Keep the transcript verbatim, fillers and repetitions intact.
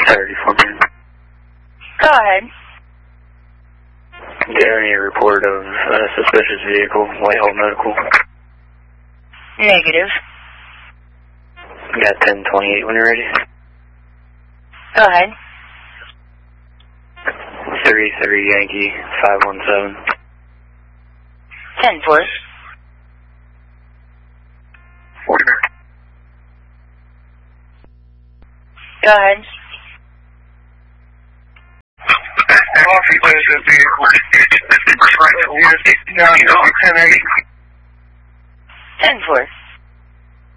thirty-four minutes. Go ahead. Do you have any report of a suspicious vehicle, Whitehall Medical? Negative. Got ten twenty-eight when you're ready. Go ahead. three three Yankee five one seven. ten four. forty. Go ahead. ten four.